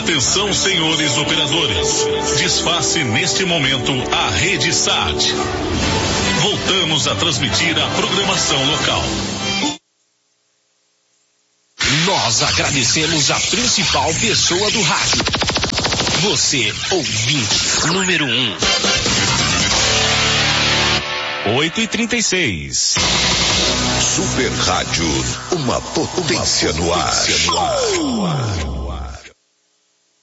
Atenção, senhores operadores. Desface neste momento a rede SAT. Voltamos a transmitir a programação local. Nós agradecemos a principal pessoa do rádio. Você, ouvinte número 1. 8h36. Super Rádio, uma potência no ar.